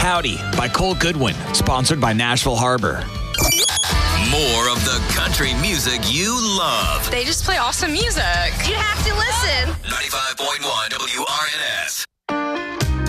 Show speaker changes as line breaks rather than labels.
Howdy by Cole Goodwin, sponsored by Nashville Harbor.
More of the country music you love.
They just play awesome music.
You have to listen.